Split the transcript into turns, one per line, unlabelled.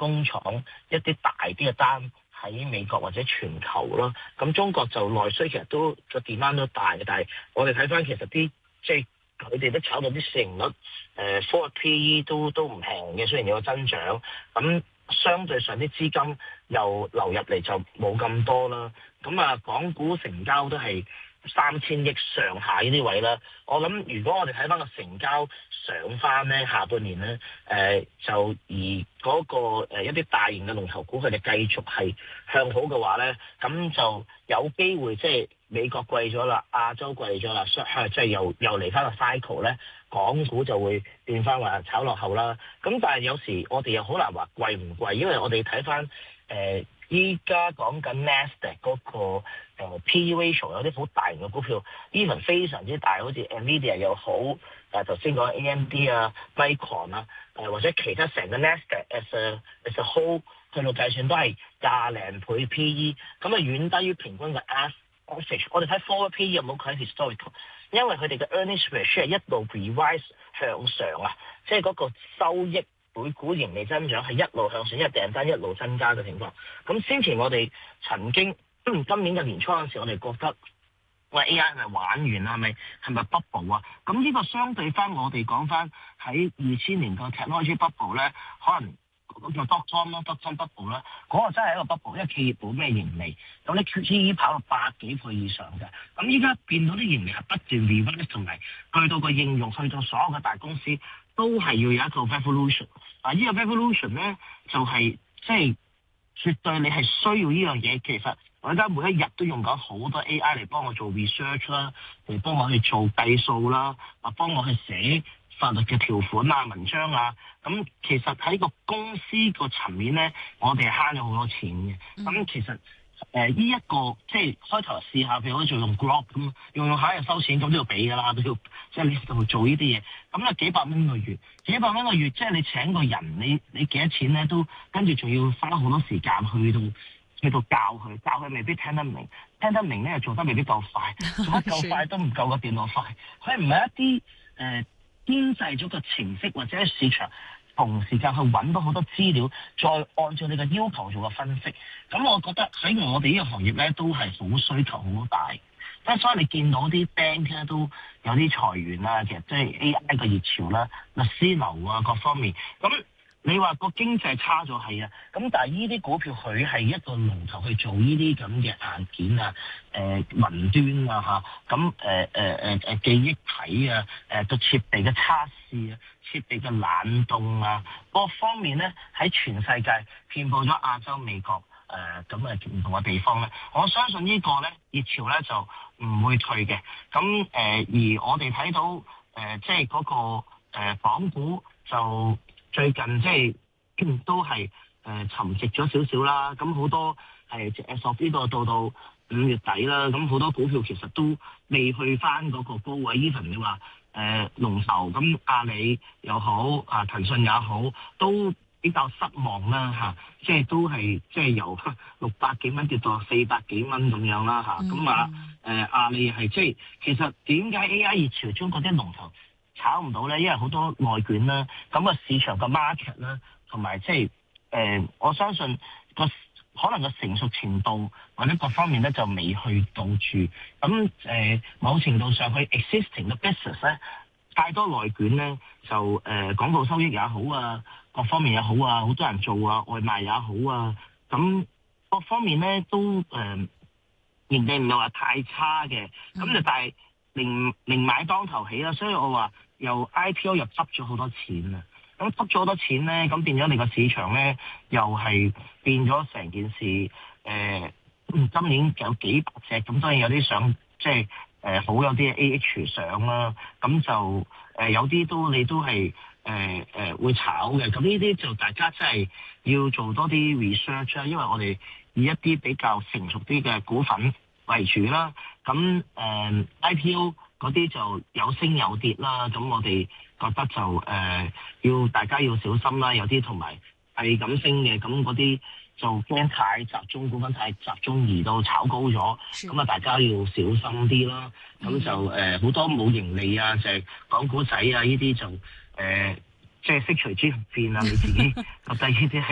工廠一啲大啲嘅單喺美國或者全球咯。咁中國就內需其實都個 demand 都大嘅，但係我哋睇翻其實啲即係佢哋都炒到啲市盈率，forward PE 都唔平嘅，雖然有個增長，咁相對上啲資金又流入嚟就冇咁多啦。咁啊，港股成交都係3000億上下呢啲位啦。我諗如果我哋睇翻個成交上翻咧，下半年咧，就而嗰個一啲大型嘅龍頭股佢哋繼續係向好嘅話咧，咁就有機會即係美國貴咗啦，亞洲貴咗啦，即係又嚟翻個 cycle 咧，港股就會變翻話炒落後啦。咁但係有時我哋又好難話貴唔貴，因為我哋睇翻依家講緊 Nasdaq 嗰個P/E ratio 有啲好大型嘅股票 ，even 非常之大，好似 Nvidia 又好，頭先講 AMD 啊、Micron 啊，或者其他成個 Nasdaq as a whole 去到計算都係20零倍 P/E， 咁啊遠低於平均嘅 average。我哋睇 forward P/E 有冇睇 historical， 因為佢哋嘅 earnings per share 一路 revise 向上啊，即係嗰個收益。每股盈利增長係一路向上，因為訂單一路增加嘅情況。咁先前我哋曾經今年嘅年初嗰陣時，我哋覺得喂 AI 係咪玩完啦？係咪 bubble 啊？咁呢個相對翻我哋講翻喺2000年個 technology bubble 咧，可能叫 dot-com bubble 啦，嗰個真係一個 bubble，因為企業冇咩盈利，咁啲 QE 跑到100幾倍以上嘅。咁依家變到啲盈利係不斷 reverse， 同埋去到個應用，去到所有嘅大公司。都係要有一個 revolution， 呢個 revolution 咧就係即係絕對你係需要呢樣嘢。其實我而家每一日都用緊好多 AI 嚟幫我做 research 啦，嚟幫我去做計數啦，幫我去寫法律嘅條款啊、文章啊。咁其實喺個公司個層面咧，我哋係慳咗好多錢嘅。咁其實呢一個即係開頭試下，譬如可以做用 Grok 咁，用下又收錢，咁都要俾㗎啦，都要即係你就做呢啲嘢。咁幾百蚊個月，幾百蚊個月，即係你請個人，你幾多錢咧？都跟住仲要花好多時間去到教佢未必聽得明，聽得明咧又做得未必夠快，做得夠快都唔夠個電腦快。佢唔係一啲編製咗個程式或者喺市場。同時間去揾到好多資料，再按照你嘅要求做個分析。咁我覺得喺我哋呢個行業咧，都係好需求好大。咁所以你見到啲 bank 咧都有啲裁員啦，其實即係 AI 個熱潮啦、律師樓啊各方面。咁你話個經濟差咗係啊，咁但係呢啲股票佢係一個龍頭去做呢啲咁嘅硬件啊、雲端啊咁記憶體啊、個設備嘅測試啊、設備嘅冷凍啊，各方面咧喺全世界遍佈咗亞洲、美國唔同嘅地方咧，我相信呢個咧熱潮咧就唔會退嘅。咁而我哋睇到即係嗰個港股就。最近即係都係沉寂咗少少啦，咁好多係索呢個到5月底啦，咁好多股票其實都未去翻嗰個高位。even 你話龍頭咁阿里又好騰訊也好，都比較失望啦即係都係即係由600幾蚊跌到400幾蚊咁樣啦咁阿里係即係其實點解 AI 熱潮中嗰啲龍頭炒唔到咧？因為好多內卷啦，咁個市場個 market 啦，同埋即係我相信可能個成熟程度或者各方面咧就未去到住。咁某程度上佢 existing 嘅 business 咧太多內卷咧，就廣告收益也好啊，各方面也好啊，好多人做啊，外賣也好啊，咁各方面咧都盈利唔係話太差嘅。咁就但係寧買當頭起啦，所以我話由 IPO 又執咗好多錢啊！咁執咗好多錢咧，咁變咗你個市場咧，又係變咗成件事。今年有幾百隻，咁當然有啲上即係好有啲 AH 上啦，咁就有啲你都係會炒嘅。咁呢啲就大家真係要做多啲 research 啦，因為我哋以一啲比較成熟啲嘅股份為主啦。咁IPO 嗰啲就有升有跌啦，咁我哋覺得就大家要小心啦。有啲同埋係咁升嘅，咁嗰啲就驚太集中，股份太集中而到炒高咗，咁大家要小心啲啦。咁就好多冇盈利啊，就係港股仔啊，呢啲就即係悉隨之變啊。你自己覺得呢啲係